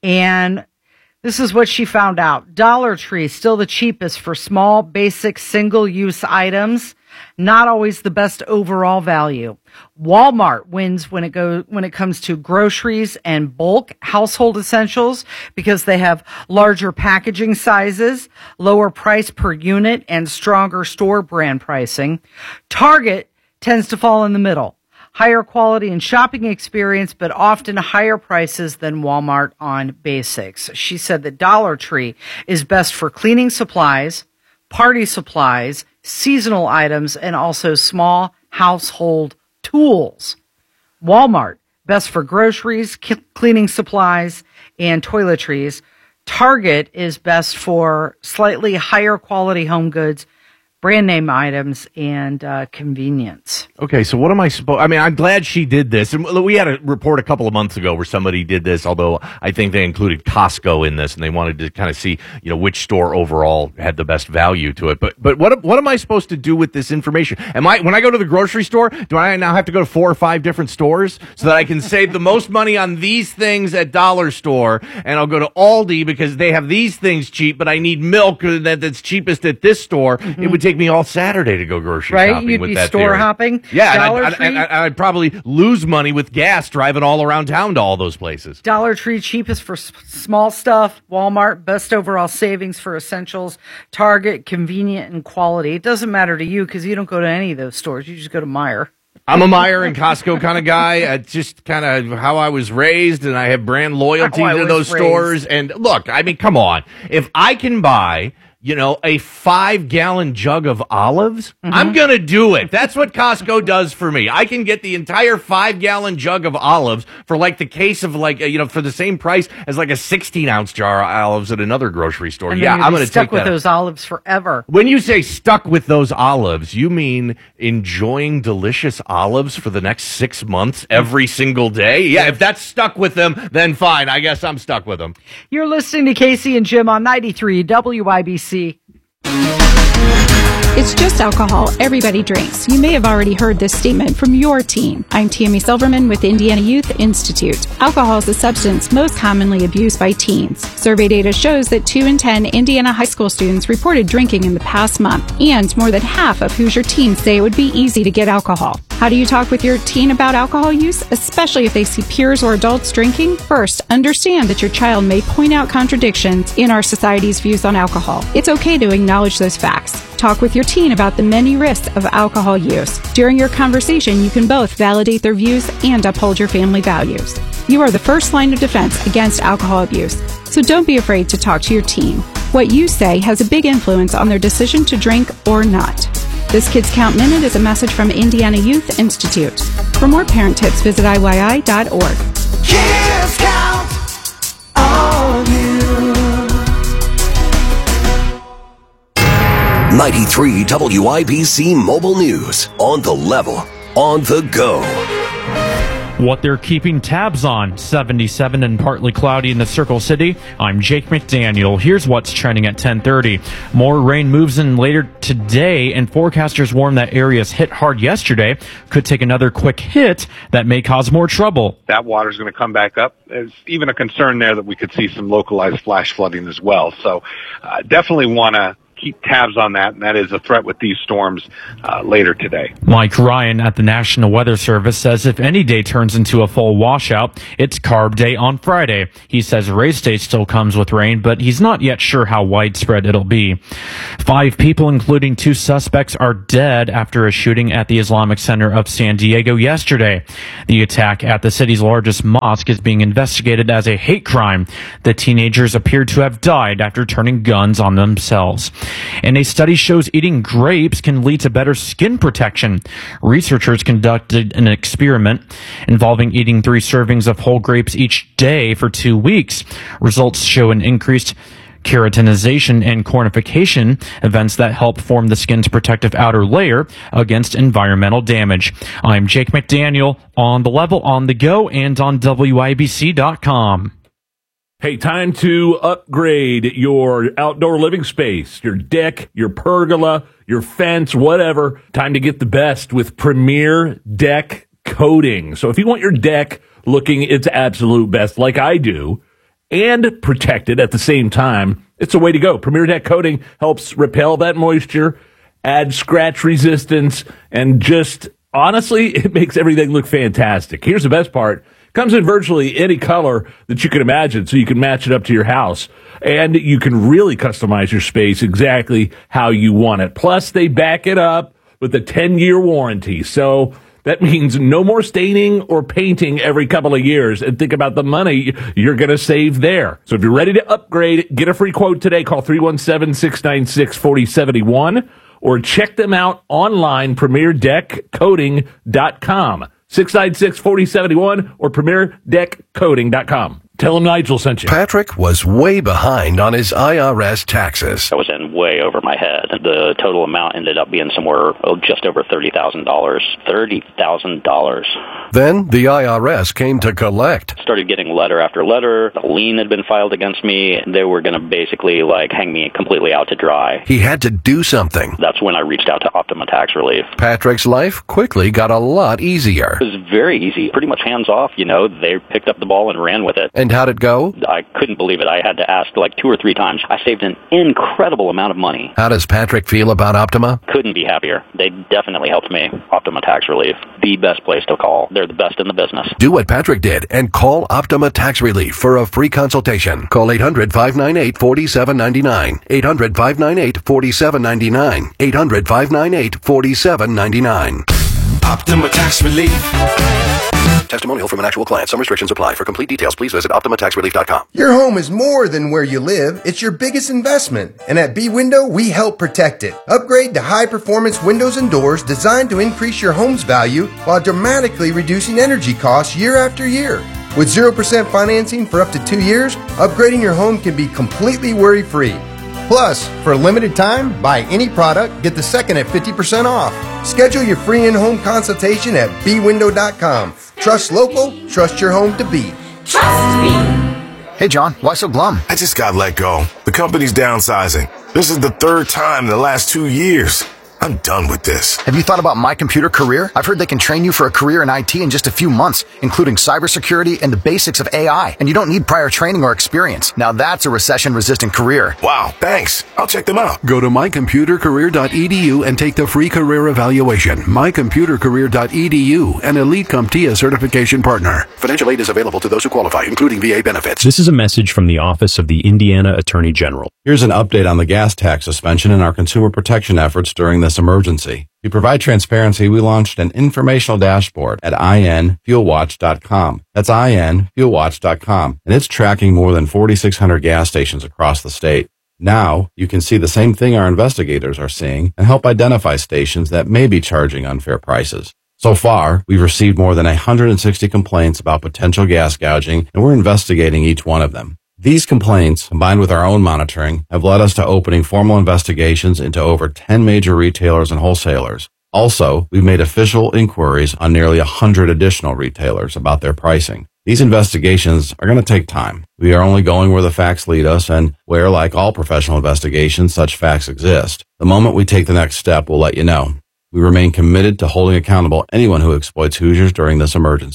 and this is what she found out. Dollar Tree, still the cheapest for small, basic, single-use items. Not always the best overall value. Walmart wins when it comes to groceries and bulk household essentials because they have larger packaging sizes, lower price per unit, and stronger store brand pricing. Target tends to fall in the middle. Higher quality and shopping experience, but often higher prices than Walmart on basics. She said that Dollar Tree is best for cleaning supplies, party supplies, seasonal items, and also small household tools. Walmart, best for groceries, cleaning supplies, and toiletries. Target is best for slightly higher quality home goods, brand name items, and convenience. Okay, so what am I supposed... I mean, I'm glad she did this. And we had a report a couple of months ago where somebody did this, although I think they included Costco in this, and they wanted to kind of see, which store overall had the best value to it. But what am I supposed to do with this information? When I go to the grocery store, do I now have to go to 4 or 5 different stores so that I can save the most money on these things at Dollar Store, and I'll go to Aldi because they have these things cheap, but I need milk that's cheapest at this store? Mm-hmm. It would take me all Saturday to go grocery shopping You'd with be that store theory. hopping. Yeah, and I'd probably lose money with gas driving all around town to all those places. Dollar Tree, cheapest for small stuff. Walmart, best overall savings for essentials. Target, convenient and quality. It doesn't matter to you because you don't go to any of those stores. You just go to Meijer. I'm a Meijer and Costco kind of guy. It's just kind of how I was raised, and I have brand loyalty to those stores. And look, I mean, come on. If I can buy... a 5-gallon jug of olives, I'm going to do it. That's what Costco does for me. I can get the entire 5-gallon jug of olives for the case of for the same price as a 16-ounce jar of olives at another grocery store. And I'm going to take stuck with those olives forever. When you say stuck with those olives, you mean enjoying delicious olives for the next 6 months every single day? Yeah, if that's stuck with them, then fine. I guess I'm stuck with them. You're listening to Casey and Jim on 93 WIBC. It's just alcohol. Everybody drinks. You may have already heard this statement from your teen. I'm Tammy Silverman with Indiana Youth Institute. Alcohol is the substance most commonly abused by teens. Survey data shows that 2 in 10 Indiana high school students reported drinking in the past month, and more than half of Hoosier teens say it would be easy to get alcohol. How do you talk with your teen about alcohol use, especially if they see peers or adults drinking? First, understand that your child may point out contradictions in our society's views on alcohol. It's okay to acknowledge those facts. Talk with your teen about the many risks of alcohol use. During your conversation, you can both validate their views and uphold your family values. You are the first line of defense against alcohol abuse, so don't be afraid to talk to your teen. What you say has a big influence on their decision to drink or not. This Kids Count Minute is a message from Indiana Youth Institute. For more parent tips, visit IYI.org. Kids count on you. 93 WIBC Mobile News. On the level, on the go. What they're keeping tabs on. 77 and partly cloudy in the Circle City. I'm Jake McDaniel. Here's what's trending at 10:30. More rain moves in later today, and forecasters warn that areas hit hard yesterday could take another quick hit that may cause more trouble. That water's going to come back up. There's even a concern there that we could see some localized flash flooding as well. So definitely want to keep tabs on that, and that is a threat with these storms later today. Mike Ryan at the National Weather Service says if any day turns into a full washout, it's Carb Day on Friday. He says race day still comes with rain, but he's not yet sure how widespread it'll be. 5 people, including 2 suspects, are dead after a shooting at the Islamic Center of San Diego yesterday. The attack at the city's largest mosque is being investigated as a hate crime. The teenagers appeared to have died after turning guns on themselves. And a study shows eating grapes can lead to better skin protection. Researchers conducted an experiment involving eating 3 servings of whole grapes each day for 2 weeks. Results show an increased keratinization and cornification, events that help form the skin's protective outer layer against environmental damage. I'm Jake McDaniel, on the level, on the go, and on WIBC.com. Hey, time to upgrade your outdoor living space, your deck, your pergola, your fence, whatever. Time to get the best with Premier Deck Coating. So if you want your deck looking its absolute best like I do, and protected at the same time, it's a way to go. Premier Deck Coating helps repel that moisture, add scratch resistance, and just, honestly, it makes everything look fantastic. Here's the best part. Comes in virtually any color that you can imagine, so you can match it up to your house. And you can really customize your space exactly how you want it. Plus, they back it up with a 10-year warranty. So that means no more staining or painting every couple of years. And think about the money you're going to save there. So if you're ready to upgrade, get a free quote today. Call 317-696-4071 or check them out online, premierdeckcoating.com. 696-4071 or premierdeckcoating.com. Tell him Nigel sent you. Patrick was way behind on his IRS taxes. I was in way over my head. The total amount ended up being somewhere just over $30,000. $30,000. Then the IRS came to collect. Started getting letter after letter. A lien had been filed against me. They were going to basically hang me completely out to dry. He had to do something. That's when I reached out to Optima Tax Relief. Patrick's life quickly got a lot easier. It was very easy. Pretty much hands off, They picked up the ball and ran with it. And how'd it go? I couldn't believe it. I had to ask 2 or 3 times. I saved an incredible amount of money. How does Patrick feel about Optima? Couldn't be happier. They definitely helped me. Optima Tax Relief. The best place to call. They're the best in the business. Do what Patrick did and call Optima Tax Relief for a free consultation. Call 800-598-4799. 800-598-4799. 800-598-4799. Optima Tax Relief. Testimonial from an actual client. Some restrictions apply. For complete details, please visit OptimaTaxRelief.com. Your home is more than where you live. It's your biggest investment. And at B-Window, we help protect it. Upgrade to high-performance windows and doors designed to increase your home's value while dramatically reducing energy costs year after year. With 0% financing for up to 2 years, upgrading your home can be completely worry-free. Plus, for a limited time, buy any product, get the second at 50% off. Schedule your free in-home consultation at bwindow.com. Trust local, trust your home to be. Trust me. Hey, John, why so glum? I just got let go. The company's downsizing. This is the 3rd time in the last 2 years. I'm done with this. Have you thought about My Computer Career? I've heard they can train you for a career in IT in just a few months, including cybersecurity and the basics of AI. And you don't need prior training or experience. Now that's a recession-resistant career. Wow, thanks. I'll check them out. Go to mycomputercareer.edu and take the free career evaluation. Mycomputercareer.edu, an Elite CompTIA certification partner. Financial aid is available to those who qualify, including VA benefits. This is a message from the Office of the Indiana Attorney General. Here's an update on the gas tax suspension and our consumer protection efforts during this emergency. To provide transparency, we launched an informational dashboard at infuelwatch.com. That's infuelwatch.com, and it's tracking more than 4,600 gas stations across the state. Now, you can see the same thing our investigators are seeing and help identify stations that may be charging unfair prices. So far, we've received more than 160 complaints about potential gas gouging, and we're investigating each one of them. These complaints, combined with our own monitoring, have led us to opening formal investigations into over 10 major retailers and wholesalers. Also, we've made official inquiries on nearly 100 additional retailers about their pricing. These investigations are going to take time. We are only going where the facts lead us and where, like all professional investigations, such facts exist. The moment we take the next step, we'll let you know. We remain committed to holding accountable anyone who exploits Hoosiers during this emergency.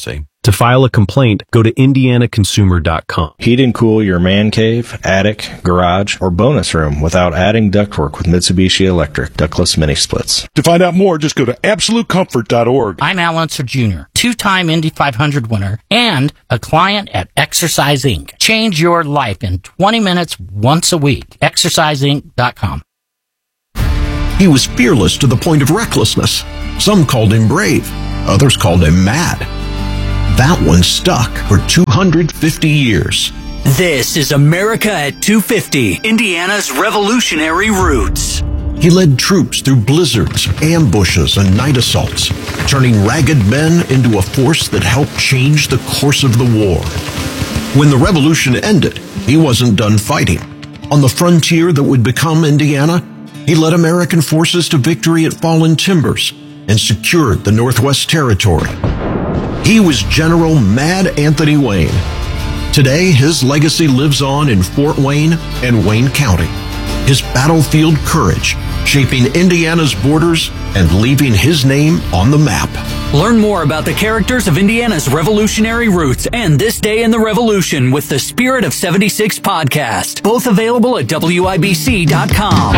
To file a complaint, go to indianaconsumer.com. Heat and cool your man cave, attic, garage, or bonus room without adding ductwork with Mitsubishi Electric ductless mini splits. To find out more, just go to absolutecomfort.org. I'm Al Unser Jr., two-time Indy 500 winner and a client at Exercise Inc. Change your life in 20 minutes once a week. ExerciseInc.com. He was fearless to the point of recklessness. Some called him brave. Others called him mad. That one stuck for 250 years. This is America at 250, Indiana's revolutionary roots. He led troops through blizzards, ambushes, and night assaults, turning ragged men into a force that helped change the course of the war. When the revolution ended, he wasn't done fighting. On the frontier that would become Indiana, he led American forces to victory at Fallen Timbers and secured the Northwest Territory. He was General Mad Anthony Wayne. Today, his legacy lives on in Fort Wayne and Wayne County. His battlefield courage shaping Indiana's borders and leaving his name on the map. Learn more about the characters of Indiana's revolutionary roots and This Day in the Revolution with the Spirit of 76 podcast. Both available at WIBC.com.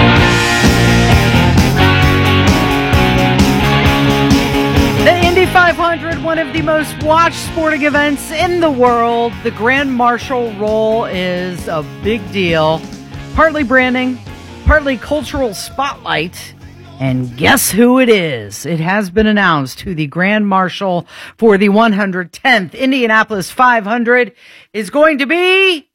The Indy 500, one of the most watched sporting events in the world. The Grand Marshal role is a big deal. Partly branding, partly cultural spotlight. And guess who it is? It has been announced who the Grand Marshal for the 110th Indianapolis 500 is going to be.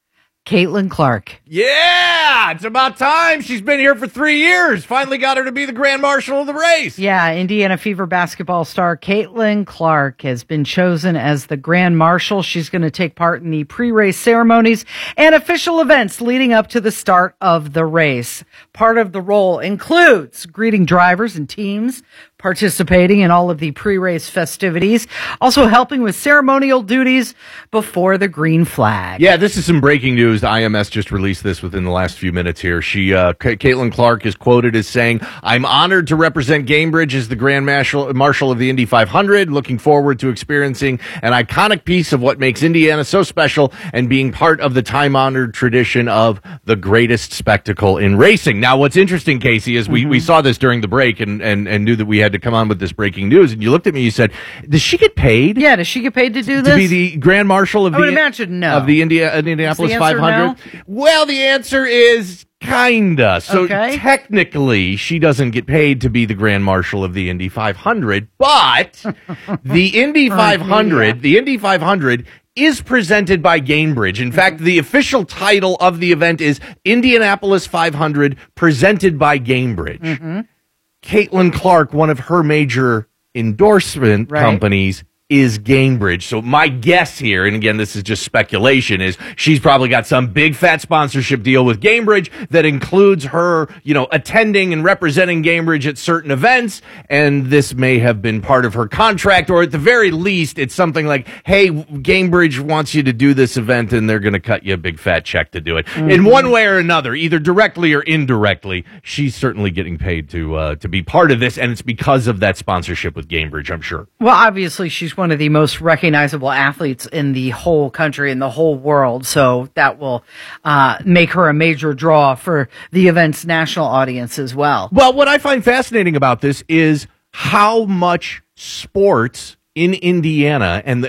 Caitlin Clark. Yeah, it's about time. She's been here for 3 years. Finally got her to be the Grand Marshal of the race. Yeah, Indiana Fever basketball star Caitlin Clark has been chosen as the Grand Marshal. She's going to take part in the pre-race ceremonies and official events leading up to the start of the race. Part of the role includes greeting drivers and teams, participating in all of the pre-race festivities, also helping with ceremonial duties before the green flag. Yeah, this is some breaking news. The IMS just released this within the last few minutes here. Caitlin Clark is quoted as saying, "I'm honored to represent Gamebridge as the Grand Marshal of the Indy 500, looking forward to experiencing an iconic piece of what makes Indiana so special and being part of the time-honored tradition of the greatest spectacle in racing." Now, what's interesting, Casey, is we saw this during the break and knew that we had to come on with this breaking news, and you looked at me and you said, does she get paid? Yeah, does she get paid to do this? To be the Grand Marshal of I would imagine no. of the Indianapolis 500? No? Well, the answer is kinda. So technically, she doesn't get paid to be the Grand Marshal of the Indy 500, but the Indy 500, the Indy 500 is presented by Gamebridge. In fact, the official title of the event is Indianapolis 500 presented by Gamebridge. Caitlin Clark, one of her major endorsement companies, is Gamebridge. So my guess here, and again, this is just speculation, is she's probably got some big fat sponsorship deal with Gamebridge that includes her, attending and representing Gamebridge at certain events. And this may have been part of her contract, or at the very least, it's something like, hey, Gamebridge wants you to do this event and they're going to cut you a big fat check to do it. In one way or another, either directly or indirectly, she's certainly getting paid to be part of this. And it's because of that sponsorship with Gamebridge, I'm sure. Well, obviously, she's one of the most recognizable athletes in the whole country, in the whole world. So that will make her a major draw for the event's national audience as well. Well, what I find fascinating about this is how much sports in Indiana and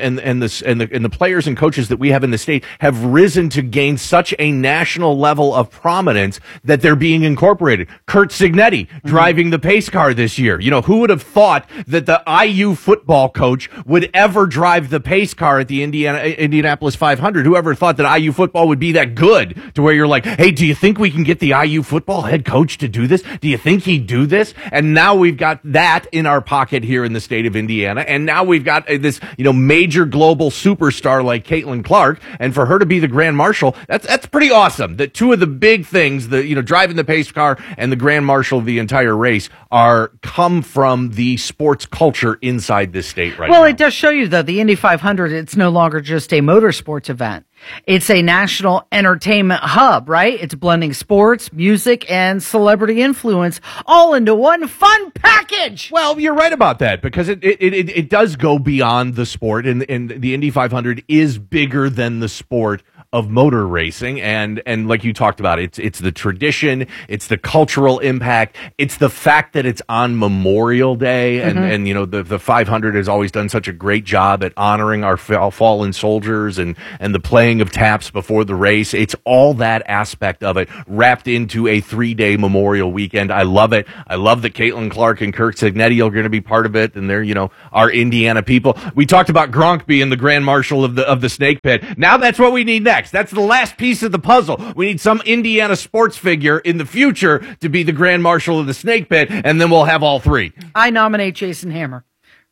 the players and coaches that we have in the state have risen to gain such a national level of prominence that they're being incorporated. Kurt Signetti driving the pace car this year. Who would have thought that the IU football coach would ever drive the pace car at the Indianapolis 500? Whoever thought that IU football would be that good to where you're like, hey, do you think we can get the IU football head coach to do this? Do you think he'd do this? And now we've got that in our pocket here in the state of Indiana. And now we've got this, major global superstar like Caitlin Clark, and for her to be the Grand Marshal, that's pretty awesome. That two of the big things, driving the pace car and the Grand Marshal of the entire race, come from the sports culture inside this state right now. Well, it does show you, though, the Indy 500, it's no longer just a motorsports event. It's a national entertainment hub, right? It's blending sports, music, and celebrity influence all into one fun package. Well, you're right about that, because it does go beyond the sport, and the Indy 500 is bigger than the sport of motor racing, and like you talked about, it's the tradition, it's the cultural impact, it's the fact that it's on Memorial Day, and you know, the 500 has always done such a great job at honoring our fallen soldiers, and the playing of taps before the race. It's all that aspect of it wrapped into a 3-day Memorial weekend. I love it. I love that Caitlin Clark and Kirk Cignetti are going to be part of it, and they're, you know, our Indiana people. We talked about Gronk being the Grand Marshal of the Snake Pit. Now that's what we need next. That's the last piece of the puzzle. We need some Indiana sports figure in the future to be the Grand Marshal of the Snake Pit, and then we'll have all three. I nominate Jason Hammer.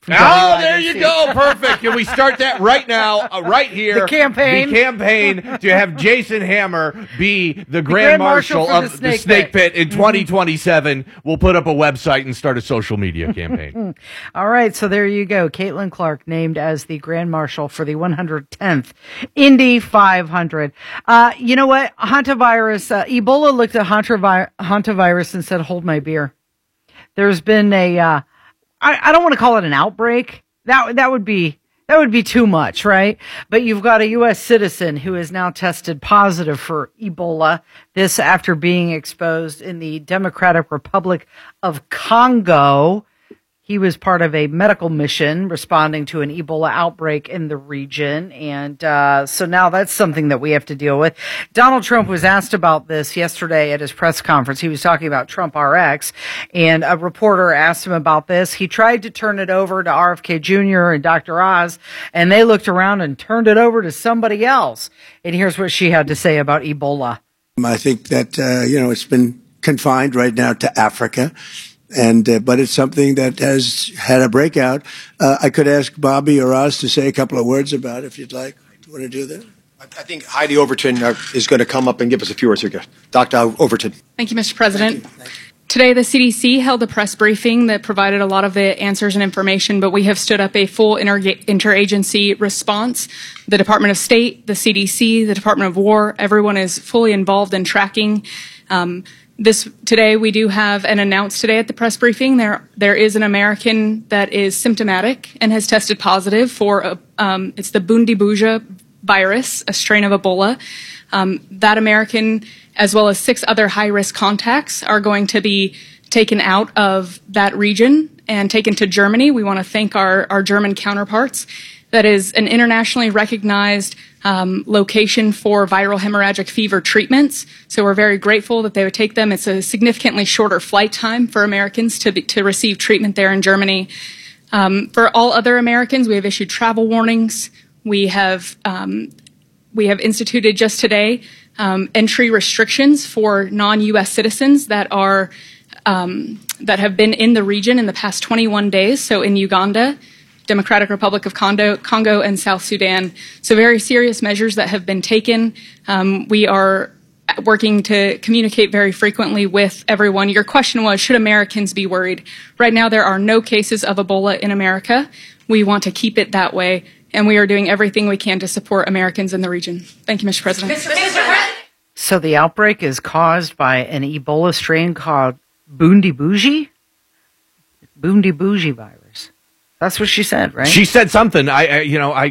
Oh, there you go. Perfect. Can we start that right now, right here? The campaign. The campaign to have Jason Hammer be the Grand Marshal of the Snake Pit in 2027. We'll put up a website and start a social media campaign. All right, so there you go. Caitlin Clark named as the Grand Marshal for the 110th Indy 500. You know what? Hantavirus, Ebola looked at hantavirus and said, hold my beer. There's been a... I don't want to call it an outbreak. That would be too much, right? But you've got a U.S. citizen who is now tested positive for Ebola. This after being exposed in the Democratic Republic of Congo. He was part of a medical mission responding to an Ebola outbreak in the region. And so now that's something that we have to deal with. Donald Trump was asked about this yesterday at his press conference. He was talking about Trump RX, and a reporter asked him about this. He tried to turn it over to RFK Jr. and Dr. Oz, and they looked around and turned it over to somebody else. And here's what she had to say about Ebola. I think that, it's been confined right now to Africa. But it's something that has had a breakout. I could ask Bobby or Oz to say a couple of words about it if you'd like. Do you want to do that? I think Heidi Overton is going to come up and give us a few words here. Dr. Overton. Thank you, Mr. President. Thank you. Today, the CDC held a press briefing that provided a lot of the answers and information, but we have stood up a full interagency response. The Department of State, the CDC, the Department of War, everyone is fully involved in tracking. Today we do have an announced today at the press briefing. There is an American that is symptomatic and has tested positive for it's the Bundibugyo virus, a strain of Ebola. That American, as well as 6 other high-risk contacts, are going to be taken out of that region and taken to Germany. We want to thank our German counterparts. That is an internationally recognized location for viral hemorrhagic fever treatments. So we're very grateful that they would take them. It's a significantly shorter flight time for Americans to receive treatment there in Germany. For all other Americans, we have issued travel warnings. We have instituted just today entry restrictions for non-U.S. citizens that have been in the region in the past 21 days. So in Uganda, Democratic Republic of Congo, and South Sudan. So very serious measures that have been taken. We are working to communicate very frequently with everyone. Your question was, should Americans be worried? Right now, there are no cases of Ebola in America. We want to keep it that way, and we are doing everything we can to support Americans in the region. Thank you, Mr. President. So the outbreak is caused by an Ebola strain called Bundibugyo virus. That's what she said, right? She said something. I'm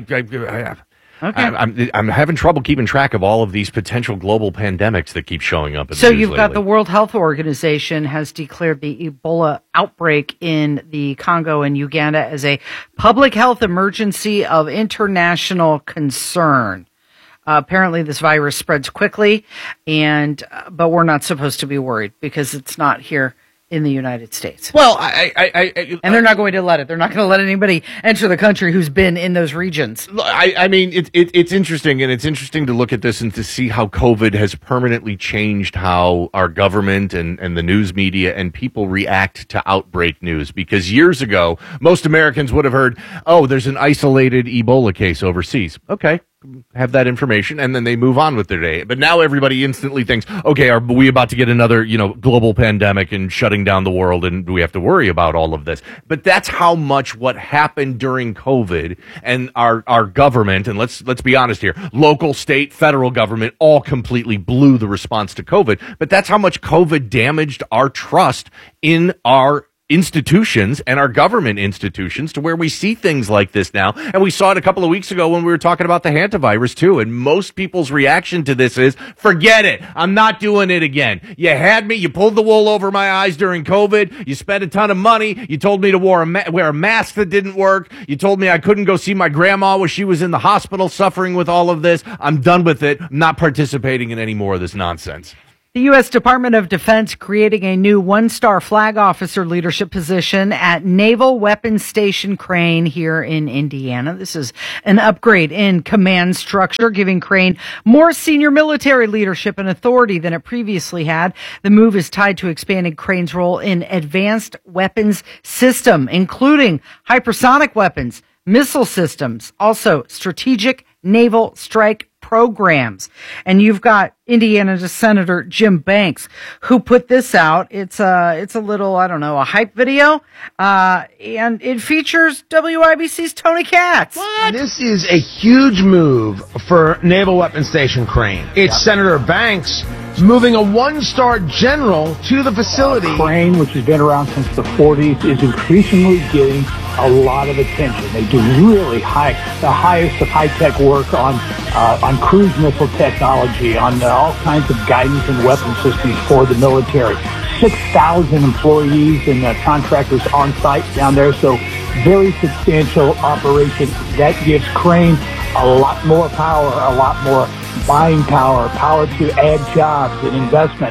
having trouble keeping track of all of these potential global pandemics that keep showing up. So you've got the World Health Organization has declared the Ebola outbreak in the Congo and Uganda as a public health emergency of international concern. Apparently, this virus spreads quickly, but we're not supposed to be worried because it's not here in the United States. Well, and they're not going to let it. They're not going to let anybody enter the country who's been in those regions. I mean, it's interesting, and it's interesting to look at this and to see how COVID has permanently changed how our government and the news media and people react to outbreak news. Because years ago, most Americans would have heard, oh, there's an isolated Ebola case overseas. Okay. have that information, and then they move on with their day. But now everybody instantly thinks, okay, are we about to get another, global pandemic and shutting down the world, and do we have to worry about all of this? But that's how much what happened during COVID and our government, and let's be honest here, local, state, federal government all completely blew the response to COVID. But that's how much COVID damaged our trust in our institutions and our government institutions, to where we see things like this now. And we saw it a couple of weeks ago when we were talking about the hantavirus too. And most people's reaction to this is, forget it. I'm not doing it again. You had me. You pulled the wool over my eyes during COVID. You spent a ton of money. You told me to wear a mask that didn't work. You told me I couldn't go see my grandma when she was in the hospital suffering with all of this. I'm done with it. I'm not participating in any more of this nonsense. The U.S. Department of Defense creating a new one-star flag officer leadership position at Naval Weapons Station Crane here in Indiana. This is an upgrade in command structure, giving Crane more senior military leadership and authority than it previously had. The move is tied to expanding Crane's role in advanced weapons system, including hypersonic weapons, missile systems, also strategic naval strike programs. And you've got Indiana Senator Jim Banks, who put this out. It's a little, a hype video. And it features WIBC's Tony Katz. What? This is a huge move for Naval Weapons Station Crane. It's Senator Banks moving a one-star general to the facility. Crane, which has been around since the 40s, is increasingly getting a lot of attention. They do really the highest of high-tech work on cruise missile technology, on all kinds of guidance and weapon systems for the military. 6,000 employees and contractors on site down there, so very substantial operation. That gives Crane a lot more power, a lot more buying power to add jobs and investment.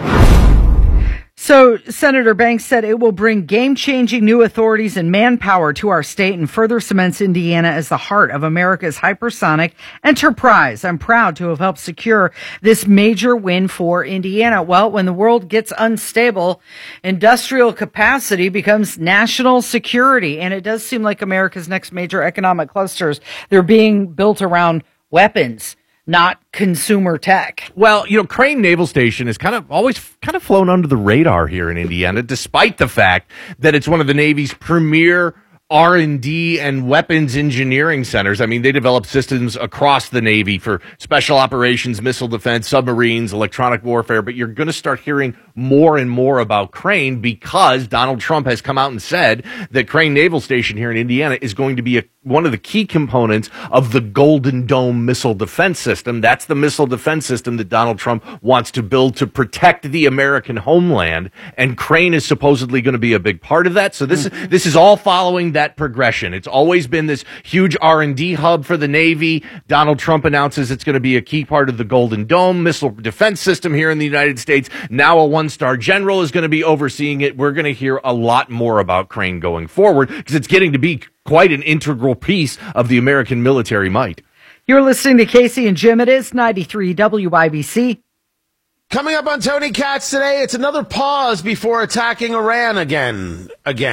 So Senator Banks said it will bring game-changing new authorities and manpower to our state and further cements Indiana as the heart of America's hypersonic enterprise. I'm proud to have helped secure this major win for Indiana. Well, when the world gets unstable, industrial capacity becomes national security. And it does seem like America's next major economic clusters, they're being built around weapons, not consumer tech. Well, Crane Naval Station is always flown under the radar here in Indiana, despite the fact that it's one of the Navy's premier R&D and weapons engineering centers. I mean, they develop systems across the Navy for special operations, missile defense, submarines, electronic warfare. But you're going to start hearing more and more about Crane because Donald Trump has come out and said that Crane Naval Station here in Indiana is going to be one of the key components of the Golden Dome missile defense system. That's the missile defense system that Donald Trump wants to build to protect the American homeland. And Crane is supposedly going to be a big part of that. So this is all following that progression. It's always been this huge R&D hub for the Navy. Donald Trump announces it's going to be a key part of the Golden Dome missile defense system here in the United States. Now a one-star general is going to be overseeing it. We're going to hear a lot more about Crane going forward because it's getting to be quite an integral piece of the American military might. You're listening to Casey and Jim. It is 93 WIBC. Coming up on Tony Katz today, it's another pause before attacking Iran again.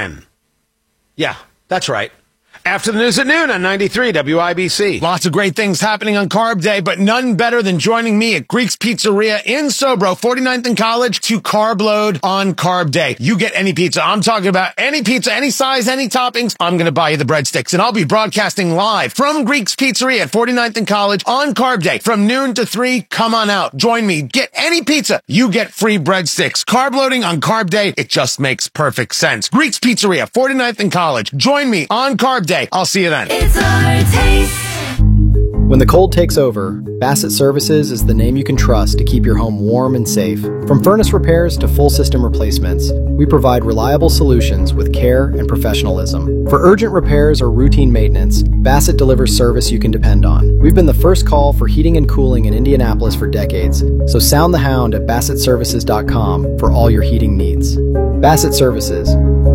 Yeah, that's right. After the news at noon on 93 WIBC. Lots of great things happening on Carb Day, but none better than joining me at Greek's Pizzeria in Sobro, 49th and College, to carb load on Carb Day. You get any pizza. I'm talking about any pizza, any size, any toppings. I'm going to buy you the breadsticks, and I'll be broadcasting live from Greek's Pizzeria at 49th and College on Carb Day from noon to 3. Come on out. Join me. Get any pizza. You get free breadsticks. Carb loading on Carb Day. It just makes perfect sense. Greek's Pizzeria, 49th and College. Join me on Carb Day. I'll see you then. It's our taste. When the cold takes over, Bassett Services is the name you can trust to keep your home warm and safe. From furnace repairs to full system replacements, we provide reliable solutions with care and professionalism. For urgent repairs or routine maintenance, Bassett delivers service you can depend on. We've been the first call for heating and cooling in Indianapolis for decades, so sound the hound at BassettServices.com for all your heating needs. Bassett Services.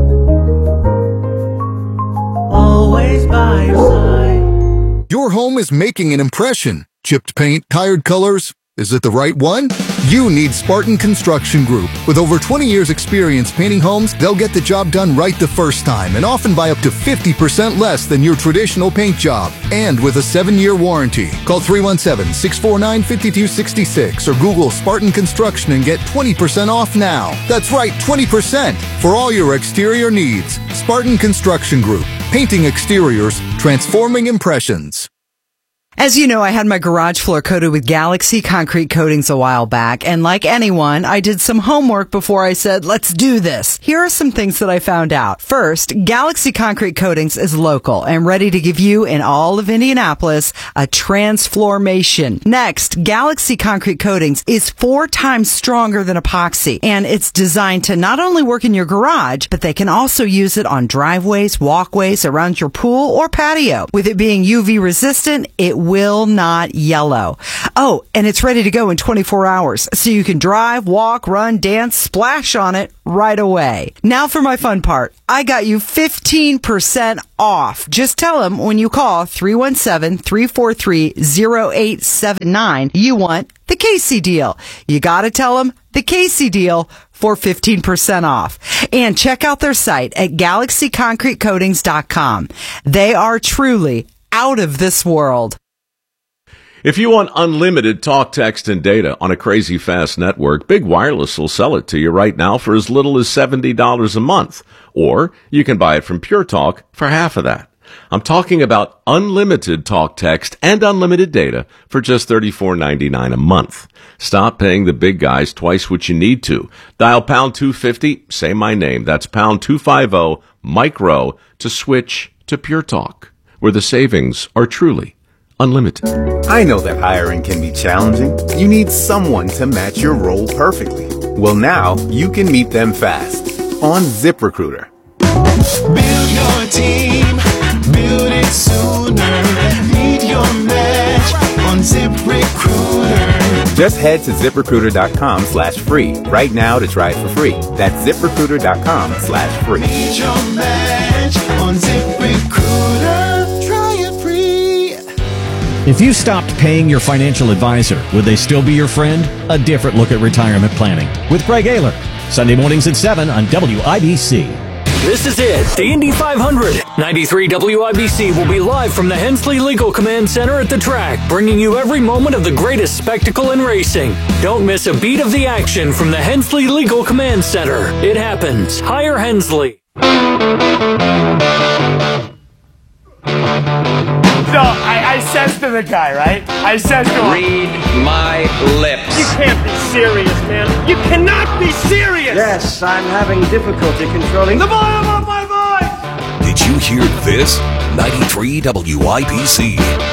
Always by your side. Your home is making an impression. Chipped paint, tired colors. Is it the right one? You need Spartan Construction Group. With over 20 years experience painting homes, they'll get the job done right the first time and often by up to 50% less than your traditional paint job. And with a 7-year warranty. Call 317-649-5266 or Google Spartan Construction and get 20% off now. That's right, 20% for all your exterior needs. Spartan Construction Group. Painting exteriors, transforming impressions. As you know, I had my garage floor coated with Galaxy concrete coatings a while back, and like anyone, I did some homework before I said, let's do this. Here are some things that I found out. First, Galaxy concrete coatings is local and ready to give you in all of Indianapolis a transformation. Next, Galaxy concrete coatings is 4 times stronger than epoxy, and it's designed to not only work in your garage, but they can also use it on driveways, walkways, around your pool or patio. With it being UV resistant, it will not yellow. Oh, and it's ready to go in 24 hours, so you can drive, walk, run, dance, splash on it right away. Now for my fun part. I got you 15% off. Just tell them when you call 317-343-0879 you want the Casey deal. You gotta tell them the Casey deal for 15% off. And check out their site at galaxyconcretecoatings.com. They are truly out of this world. If you want unlimited talk, text, and data on a crazy fast network, Big Wireless will sell it to you right now for as little as $70 a month. Or you can buy it from Pure Talk for half of that. I'm talking about unlimited talk, text, and unlimited data for just $34.99 a month. Stop paying the big guys twice what you need to. Dial pound 250, say my name. That's pound 250 micro to switch to Pure Talk, where the savings are truly unlimited. I know that hiring can be challenging. You need someone to match your role perfectly. Well, now you can meet them fast on ZipRecruiter. Build your team, build it sooner. Meet your match on ZipRecruiter. Just head to ZipRecruiter.com/free right now to try it for free. That's ZipRecruiter.com/free. Meet your match on ZipRecruiter. If you stopped paying your financial advisor, would they still be your friend? A different look at retirement planning with Greg Ayler. Sunday mornings at 7 on WIBC. This is it, the Indy 500. 93 WIBC will be live from the Hensley Legal Command Center at the track, bringing you every moment of the greatest spectacle in racing. Don't miss a beat of the action from the Hensley Legal Command Center. It happens. Hire Hensley. So I says to the guy, right? I says to him, read my lips. You can't be serious, man. You cannot be serious. Yes, I'm having difficulty controlling the volume of my voice. Did you hear this? 93 WIBC.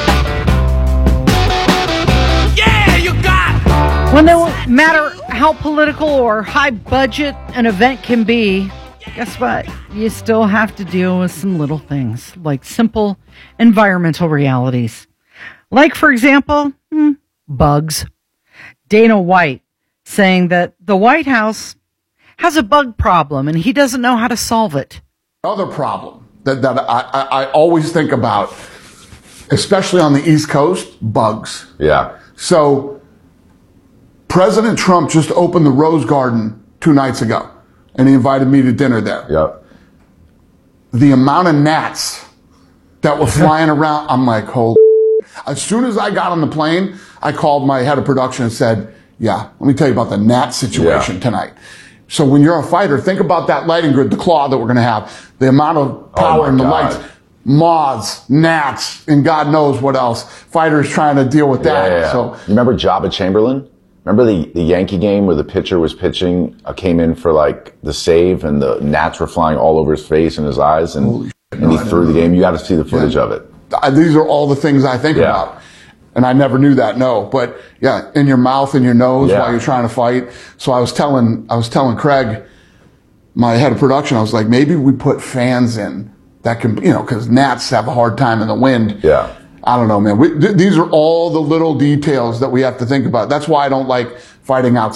Yeah, you got it. When no matter how political or high budget an event can be, guess what? You still have to deal with some little things, like simple environmental realities. Like, for example, bugs. Dana White saying that the White House has a bug problem and he doesn't know how to solve it. Other problem that I always think about, especially on the East Coast, bugs. Yeah. So President Trump just opened the Rose Garden 2 nights ago. And he invited me to dinner there. Yep. The amount of gnats that were flying around, I'm like, holy. As soon as I got on the plane, I called my head of production and said, yeah, let me tell you about the gnat situation tonight. So when you're a fighter, think about that lighting grid, the claw that we're going to have, the amount of power in the lights, moths, gnats, and God knows what else. Fighters trying to deal with that. Yeah. So you remember Jabba Chamberlain? Remember the Yankee game where the pitcher was pitching, came in for like the save and the gnats were flying all over his face and his eyes and he threw the game? You got to see the footage of it. These are all the things I think about. And I never knew that, no. But yeah, in your mouth and your nose while you're trying to fight. So I was telling Craig, my head of production, I was like, maybe we put fans in that can, because gnats have a hard time in the wind. Yeah. I don't know, man. These are all the little details that we have to think about. That's why I don't like fighting outside.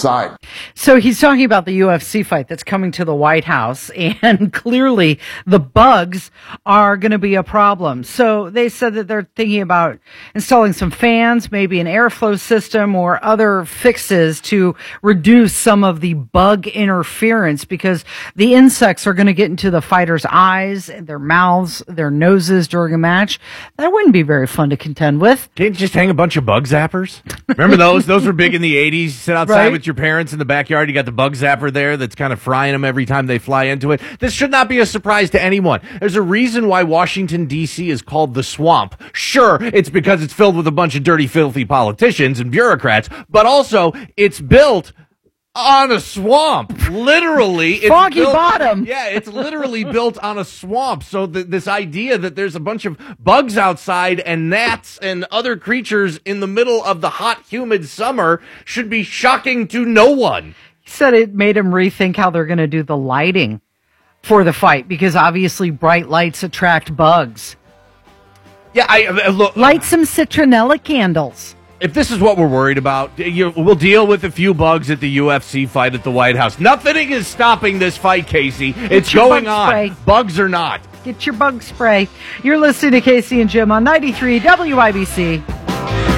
So he's talking about the UFC fight that's coming to the White House, and clearly the bugs are going to be a problem. So they said that they're thinking about installing some fans, maybe an airflow system or other fixes to reduce some of the bug interference, because the insects are going to get into the fighters' eyes, their mouths, their noses during a match. That wouldn't be very fun to contend with. Can't you just hang a bunch of bug zappers? Remember those? Those were big in the 80s. You sit outside Right. with your parents in the backyard. You got the bug zapper there that's kind of frying them every time they fly into it. This should not be a surprise to anyone. There's a reason why Washington, D.C. is called the swamp. Sure, it's because it's filled with a bunch of dirty, filthy politicians and bureaucrats, but also it's built on a swamp. Literally. It's Foggy built- bottom. Yeah, it's literally built on a swamp. So this idea that there's a bunch of bugs outside and gnats and other creatures in the middle of the hot, humid summer should be shocking to no one. He said it made him rethink how they're going to do the lighting for the fight, because obviously bright lights attract bugs. Yeah, look. Light some citronella candles. If this is what we're worried about, we'll deal with a few bugs at the UFC fight at the White House. Nothing is stopping this fight, Casey. It's your going bug on. spray. Bugs or not. Get your bug spray. You're listening to Casey and Jim on 93 WIBC.